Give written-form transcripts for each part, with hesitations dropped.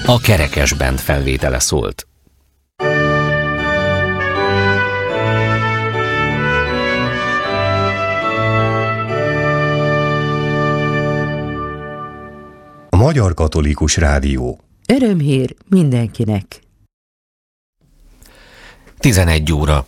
A Kerekes Band felvétele szólt. A Magyar Katolikus Rádió. Örömhír mindenkinek. 11 óra.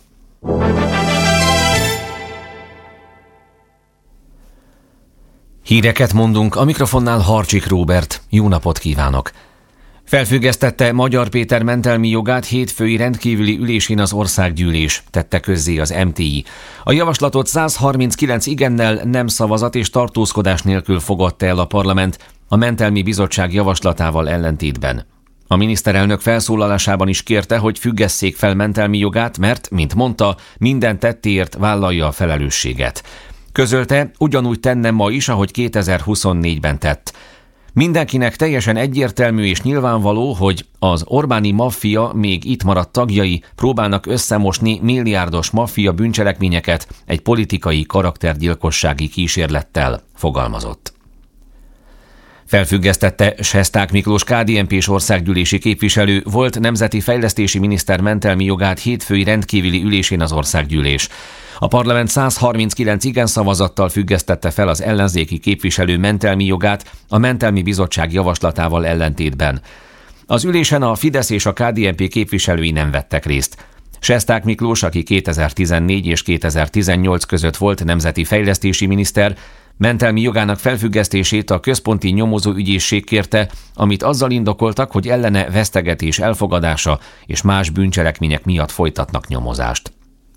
Híreket mondunk, a mikrofonnál Harcsik Róbert. Jó napot kívánok! Felfüggesztette Magyar Péter mentelmi jogát hétfői rendkívüli ülésén az Országgyűlés, tette közzé az MTI. A javaslatot 139 igennel, nem szavazat és tartózkodás nélkül fogadta el a parlament, a mentelmi bizottság javaslatával ellentétben. A miniszterelnök felszólalásában is kérte, hogy függesszék fel mentelmi jogát, mert, mint mondta, minden tettéért vállalja a felelősséget. Közölte, ugyanúgy tenne ma is, ahogy 2024-ben tett. Mindenkinek teljesen egyértelmű és nyilvánvaló, hogy az Orbáni maffia még itt maradt tagjai próbálnak összemosni milliárdos maffia bűncselekményeket egy politikai karaktergyilkossági kísérlettel, fogalmazott. Felfüggesztette Sesták Miklós KDNP-s országgyűlési képviselő, volt nemzeti fejlesztési miniszter mentelmi jogát hétfői rendkívüli ülésén az Országgyűlés. A parlament 139 igen szavazattal függesztette fel az ellenzéki képviselő mentelmi jogát a mentelmi bizottság javaslatával ellentétben. Az ülésen a Fidesz és a KDNP képviselői nem vettek részt. Sesták Miklós, aki 2014 és 2018 között volt nemzeti fejlesztési miniszter, mentelmi jogának felfüggesztését a központi nyomozóügyészség kérte, amit azzal indokoltak, hogy ellene vesztegetés elfogadása és más bűncselekmények miatt folytatnak nyomozást.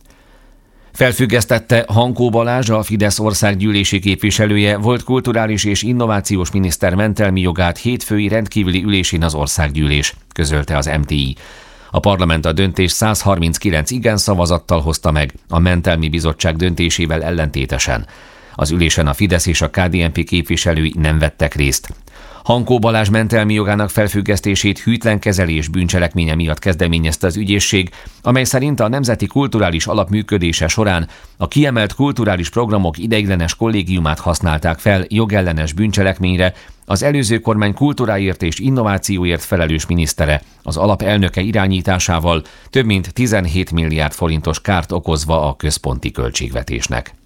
Felfüggesztette Hankó Balázs, a Fidesz országgyűlési képviselője, volt kulturális és innovációs miniszter mentelmi jogát hétfői rendkívüli ülésén az Országgyűlés, közölte az MTI. A parlament a döntés 139 igen szavazattal hozta meg, a mentelmi bizottság döntésével ellentétesen. Az ülésen a Fidesz és a KDNP képviselői nem vettek részt. Hankó Balázs mentelmi jogának felfüggesztését hűtlen kezelés bűncselekménye miatt kezdeményezte az ügyészség, amely szerint a Nemzeti Kulturális Alap működése során a kiemelt kulturális programok ideiglenes kollégiumát használták fel jogellenes bűncselekményre, az előző kormány kultúráért és innovációért felelős minisztere az alap elnöke irányításával több mint 17 milliárd forintos kárt okozva a központi költségvetésnek.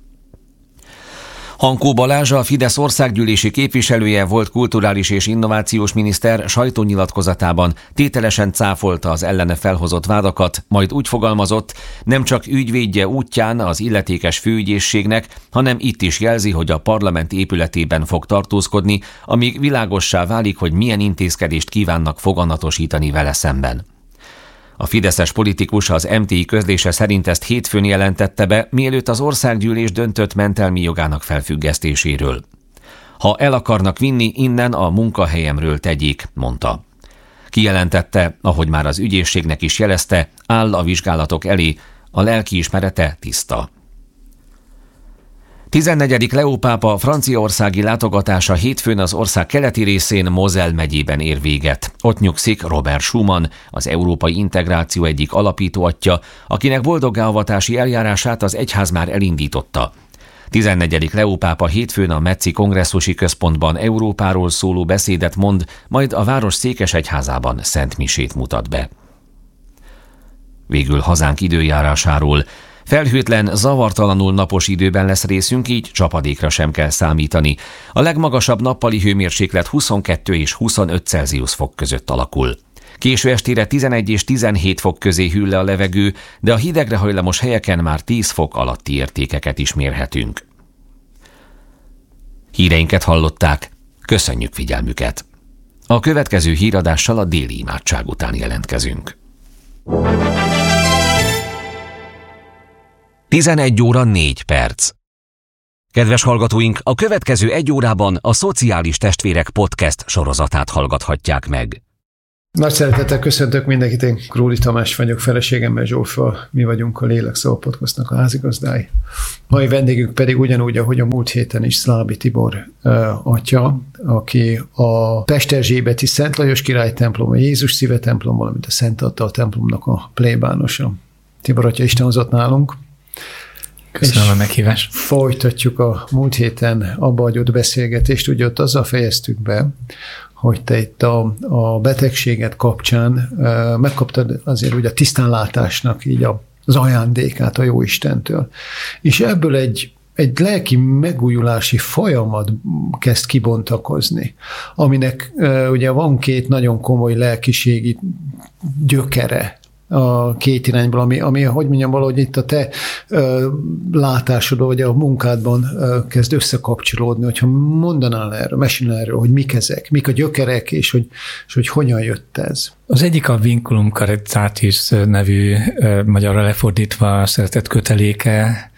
Hankó Balázs, a Fidesz országgyűlési képviselője, volt kulturális és innovációs miniszter, sajtónyilatkozatában tételesen cáfolta az ellene felhozott vádakat, majd úgy fogalmazott, nem csak ügyvédje útján az illetékes főügyészségnek, hanem itt is jelzi, hogy a parlament épületében fog tartózkodni, amíg világossá válik, hogy milyen intézkedést kívánnak foganatosítani vele szemben. A fideszes politikus az MTI közlése szerint ezt hétfőn jelentette be, mielőtt az Országgyűlés döntött mentelmi jogának felfüggesztéséről. Ha el akarnak vinni innen, a munkahelyemről tegyék, mondta. Kijelentette, ahogy már az ügyészségnek is jelezte, áll a vizsgálatok elé, a lelkiismerete tiszta. 14. Leó pápa franciaországi látogatása hétfőn az ország keleti részén, Moselle megyében ér véget. Ott nyugszik Robert Schuman, az európai integráció egyik alapító atyja, akinek boldoggá-avatási eljárását az egyház már elindította. 14. Leó pápa hétfőn a Metzi kongresszusi központban Európáról szóló beszédet mond, majd a város székesegyházában szentmisét mutat be. Végül hazánk időjárásáról. Felhőtlen, zavartalanul napos időben lesz részünk, így csapadékra sem kell számítani. A legmagasabb nappali hőmérséklet 22 és 25 Celsius fok között alakul. Késő estére 11 és 17 fok közé hűl le a levegő, de a hidegre hajlamos helyeken már 10 fok alatti értékeket is mérhetünk. Híreinket hallották, köszönjük figyelmüket! A következő híradással a déli imádság után jelentkezünk. 11 óra 4 perc. Kedves hallgatóink, a következő 1 órában a Szociális Testvérek podcast sorozatát hallgathatják meg. Nagy szeretettel köszöntök mindenkit, én Króli Tamás vagyok, feleségemmel Zsófval, mi vagyunk a Lélekszó podcastnak a házigazdái. Mai vendégünk pedig ugyanúgy, ahogy a múlt héten is, Szlábi Tibor atya, aki a Pesterzsébeti Szent Lajos király templom, a Jézus Szíve templom, valamint a Szent Attal templomnak a plébánosa. Tibor atya Isten hozott nálunk. Köszönöm a meghívást. Folytatjuk a múlt héten abba hagyott beszélgetést, ugye ott azzal fejeztük be, hogy te itt a betegséget kapcsán megkaptad azért ugye a tisztánlátásnak így az ajándékát a Jóistentől. És ebből egy lelki megújulási folyamat kezd kibontakozni, aminek ugye van két nagyon komoly lelkiségi gyökere a két irányból, ami hogy mondjam, valahogy itt a te látásod, vagy a munkádban kezd összekapcsolódni, hogyha mondanál erről, mesélnál erről, hogy mik ezek, mik a gyökerek, és hogy hogyan jött ez. Az egyik a Vinculum Caritatis nevű, magyarra lefordítva szeretett köteléke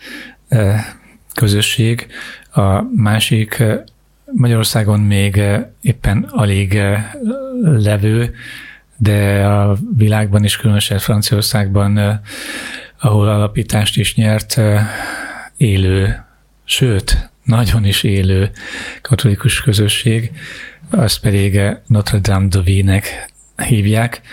közösség, a másik Magyarországon még éppen alig levő, de a világban is, különösen Franciaországban, ahol alapítást is nyert, élő, sőt, nagyon is élő katolikus közösség, azt pedig Notre Dame de Vie-nek hívják,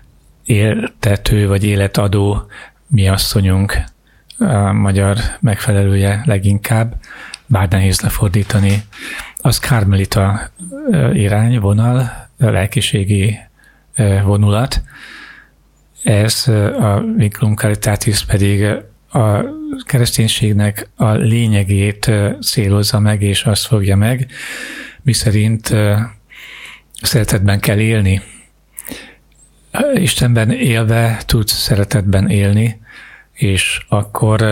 éltető vagy életadó mi asszonyunk, a magyar megfelelője leginkább, bár nehéz lefordítani. Az karmelita irányvonal, lelkiségi vonulat. Ez a Vinculum Caritatis pedig a kereszténységnek a lényegét célozza meg, és azt fogja meg, miszerint szeretetben kell élni. Istenben élve tudsz szeretetben élni, és akkor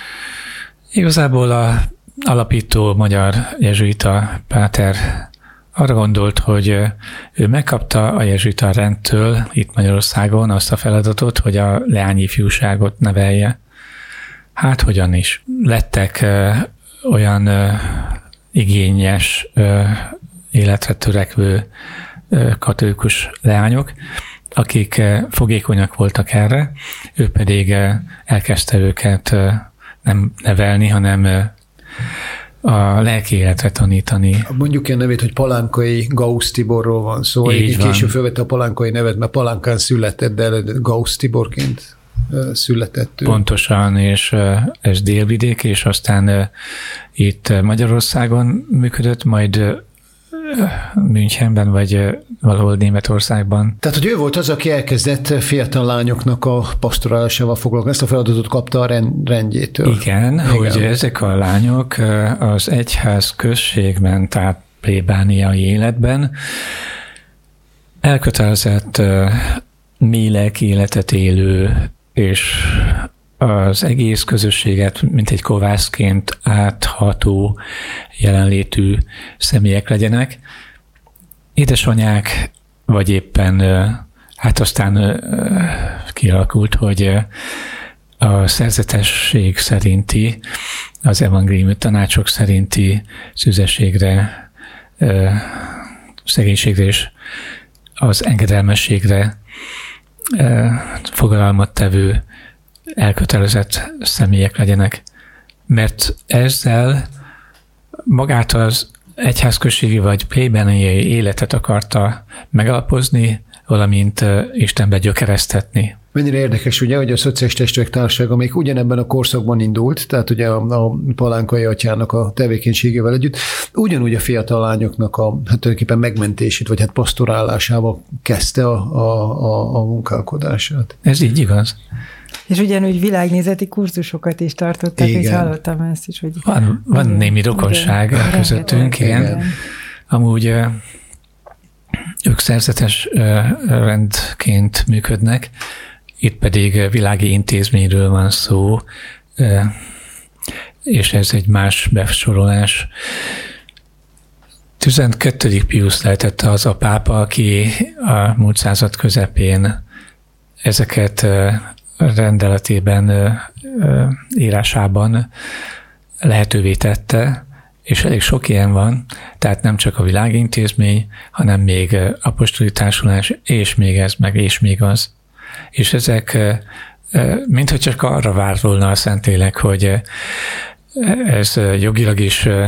igazából a alapító magyar jezsuita páter arra gondolt, hogy ő megkapta a jezsuita rendtől itt Magyarországon azt a feladatot, hogy a leányifjúságot nevelje. Hát hogyan is. Lettek olyan igényes, életre törekvő katolikus leányok, akik fogékonyak voltak erre, ő pedig elkezdte őket nem nevelni, hanem a lelki életre tanítani. Mondjuk ilyen nevét, hogy Palánkai Gausz Tiborról van szó. Így később felvette a Palánkai nevet, mert Palánkán született, de Gausz Tiborként született ő. Pontosan, és ez délvidék, és aztán itt Magyarországon működött, majd Münchenben, vagy valahol Németországban. Tehát, hogy ő volt az, aki elkezdett fiatal lányoknak a pastorálásával foglalkozni, ezt a feladatot kapta a rendjétől. Igen, hogy ezek a lányok az egyház községben, tehát plébániai életben elkötelezett mély lelki életet élő, és az egész közösséget, mint egy kovászként átható jelenlétű személyek legyenek. Édesanyák, vagy éppen hát aztán kialakult, hogy a szerzetesség szerinti, az evangéliumi tanácsok szerinti szüzességre, szegénységre és az engedelmességre fogalmat tevő elkötelezett személyek legyenek. Mert ezzel magát az egyházközségi vagy plébániai életet akarta megalapozni, valamint Istenbe gyökeresztetni. Mennyire érdekes, ugye, hogy a Szociális Testvérek Társasága még ugyanebben a korszakban indult, tehát ugye a Palánkai atyának a tevékenységével együtt, ugyanúgy a fiatal lányoknak a tulajdonképpen megmentését, vagy pastorálásával kezdte a munkálkodását. Ez így igaz. És ugyanúgy világnézeti kurzusokat is tartottak, és hallottam ezt is, hogy... Van némi rokonság közöttünk, igen. Amúgy ők szerzetes rendként működnek, itt pedig világi intézményről van szó, és ez egy más besorolás. 12. Piusz lehetett az a pápa, aki a múlt század közepén ezeket rendeletében, írásában lehetővé tette, és elég sok ilyen van, tehát nem csak a világintézmény, hanem még apostoli társulás, és még ez, meg és még az. És ezek mintha csak arra vár volna a Szentlélek, hogy ez jogilag is